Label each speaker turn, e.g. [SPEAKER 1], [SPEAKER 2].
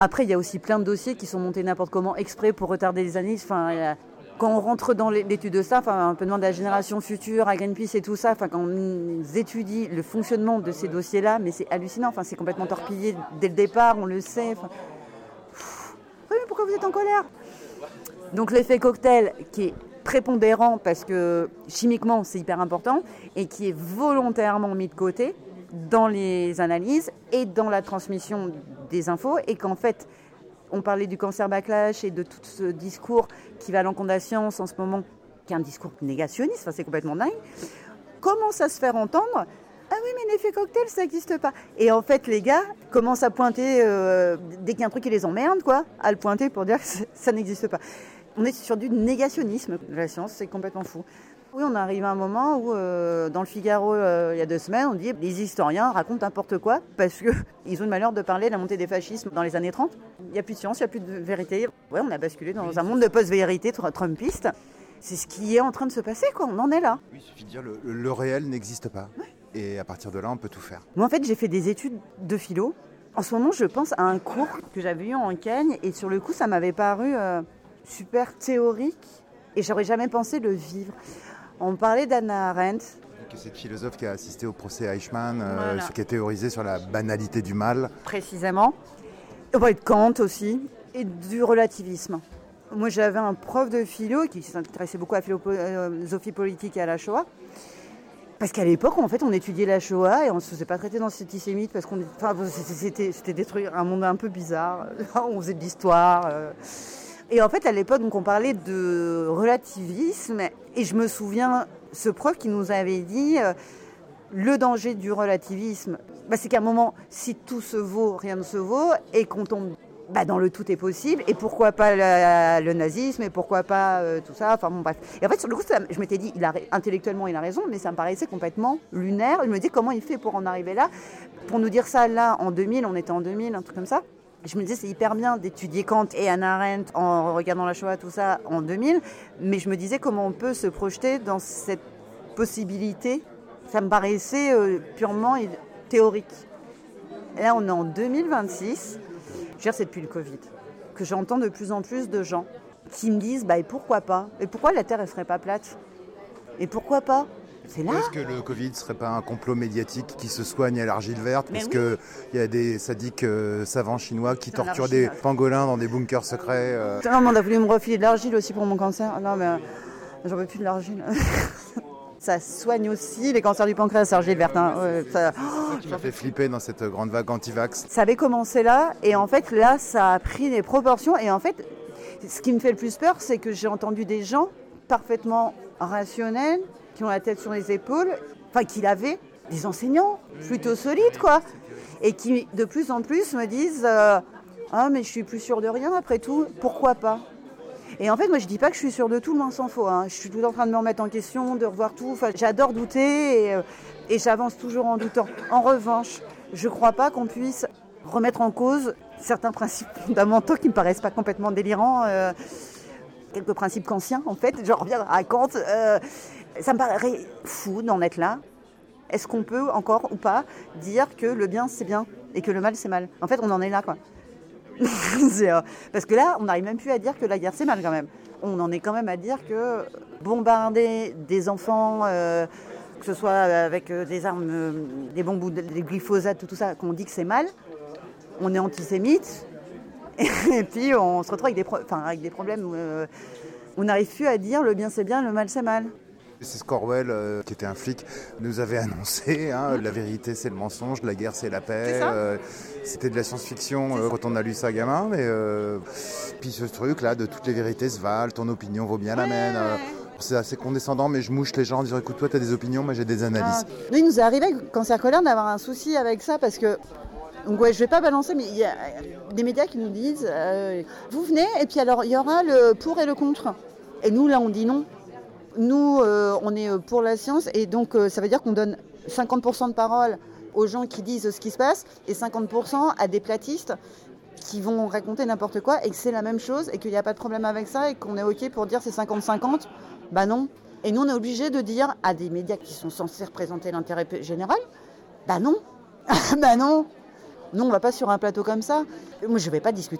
[SPEAKER 1] Après, il y a aussi plein de dossiers qui sont montés n'importe comment exprès pour retarder les analyses. Enfin, quand on rentre dans l'étude de ça, enfin, on peut demander à la génération future, à Greenpeace et tout ça, enfin, quand on étudie le fonctionnement de ces dossiers-là, mais c'est hallucinant. Enfin, c'est complètement torpillé dès le départ, on le sait. Enfin, oui, mais pourquoi vous êtes en colère ? Donc l'effet cocktail qui est prépondérant parce que chimiquement c'est hyper important et qui est volontairement mis de côté dans les analyses et dans la transmission des infos, et qu'en fait on parlait du cancer backlash et de tout ce discours qui va à l'encontre de la science en ce moment, qui est un discours négationniste, enfin, c'est complètement dingue, commence à se faire entendre. Ah oui, mais l'effet cocktail, ça n'existe pas. Et en fait, les gars commencent à pointer, dès qu'il y a un truc qui les emmerde, quoi, à le pointer pour dire que ça n'existe pas. On est sur du négationnisme de la science, c'est complètement fou. Oui, on arrive à un moment où, dans le Figaro, il y a 2 semaines, on dit les historiens racontent n'importe quoi parce qu'ils ont le malheur de parler de la montée des fascismes dans les années 30. Il n'y a plus de science, il n'y a plus de vérité. Ouais, on a basculé dans un monde de post-vérité trumpiste. C'est ce qui est en train de se passer, quoi. On en est là.
[SPEAKER 2] Oui, il suffit de dire le réel n'existe pas. Ouais. Et à partir de là, on peut tout faire.
[SPEAKER 1] Moi, en fait, j'ai fait des études de philo. En ce moment, je pense à un cours que j'avais eu en Cagne, et sur le coup, ça m'avait paru super théorique, et j'aurais jamais pensé le vivre. On parlait d'Hannah Arendt.
[SPEAKER 2] Cette philosophe qui a assisté au procès Eichmann, voilà. Qui a théorisé sur la banalité du mal.
[SPEAKER 1] Précisément. On parlait de Kant aussi, et du relativisme. Moi, j'avais un prof de philo qui s'intéressait beaucoup à la philosophie politique et à la Shoah. Parce qu'à l'époque, en fait, on étudiait la Shoah et on ne se faisait pas traiter d'antisémite parce c'était des trucs, un monde un peu bizarre. On faisait de l'histoire. Et en fait, à l'époque, donc, on parlait de relativisme. Et je me souviens, ce prof qui nous avait dit le danger du relativisme, c'est qu'à un moment, si tout se vaut, rien ne se vaut, et qu'on tombe dans le tout est possible, et pourquoi pas le nazisme, et pourquoi pas tout ça, enfin bon bref. Et en fait sur le coup, je m'étais dit, intellectuellement il a raison, mais ça me paraissait complètement lunaire. Je me disais comment il fait pour en arriver là, pour nous dire ça là en 2000, on était en 2000, un truc comme ça. Je me disais c'est hyper bien d'étudier Kant et Hannah Arendt en regardant la Shoah, tout ça en 2000, mais je me disais comment on peut se projeter dans cette possibilité. Ça me paraissait purement théorique. Et là on est en 2026. C'est depuis le Covid que j'entends de plus en plus de gens qui me disent et pourquoi pas ? Et pourquoi la Terre ne serait pas plate ? Et pourquoi pas ? C'est là.
[SPEAKER 2] Est-ce que le Covid ne serait pas un complot médiatique qui se soigne à l'argile verte ? Parce qu'il y a des sadiques savants chinois qui torturent des pangolins dans des bunkers secrets.
[SPEAKER 1] Non, mais on a voulu me refiler de l'argile aussi pour mon cancer. Non, mais j'en veux plus de l'argile. Ça soigne aussi les cancers du pancréas, argile verte.
[SPEAKER 2] Tu m'as fait flipper dans cette grande vague anti-vax.
[SPEAKER 1] Ça avait commencé là, et en fait, là, ça a pris des proportions. Et en fait, ce qui me fait le plus peur, c'est que j'ai entendu des gens parfaitement rationnels, qui ont la tête sur les épaules, qu'il avait des enseignants plutôt solides, quoi. Et qui, de plus en plus, me disent mais je suis plus sûre de rien, après tout, pourquoi pas ? Et en fait, moi, je dis pas que je suis sûre de tout, loin s'en faut. Je suis tout en train de me remettre en question, de revoir tout. J'adore douter et j'avance toujours en doutant. En revanche, je crois pas qu'on puisse remettre en cause certains principes fondamentaux qui me paraissent pas complètement délirants. Quelques principes kantiens, en fait. Je reviens à Kant. Ça me paraît fou d'en être là. Est-ce qu'on peut encore ou pas dire que le bien, c'est bien et que le mal, c'est mal ? En fait, on en est là, quoi. Parce que là, on n'arrive même plus à dire que la guerre c'est mal quand même. On en est quand même à dire que bombarder des enfants, que ce soit avec des armes, des bombes ou des glyphosates, tout ça, qu'on dit que c'est mal, on est antisémite, et puis on se retrouve avec des problèmes où on n'arrive plus à dire le bien c'est bien, le mal c'est mal.
[SPEAKER 2] C'est Orwell, qui était un flic, nous avait annoncé la vérité c'est le mensonge, la guerre c'est la paix. C'était de la science-fiction quand on a lu ça gamin, mais puis ce truc là de toutes les vérités se valent, ton opinion vaut bien la mienne. C'est assez condescendant, mais je mouche les gens en disant écoute, toi t'as des opinions, moi j'ai des analyses.
[SPEAKER 1] Nous, il nous est arrivé avec Cancer Colère d'avoir un souci avec ça parce que. Donc je vais pas balancer, mais il y a des médias qui nous disent vous venez et puis alors il y aura le pour et le contre. Et nous là on dit non. Nous, on est pour la science et donc ça veut dire qu'on donne 50% de parole aux gens qui disent ce qui se passe et 50% à des platistes qui vont raconter n'importe quoi et que c'est la même chose et qu'il n'y a pas de problème avec ça et qu'on est OK pour dire c'est 50-50. Non. Et nous, on est obligé de dire à des médias qui sont censés représenter l'intérêt général, non. Non. Non, on va pas sur un plateau comme ça. Moi, je vais pas discuter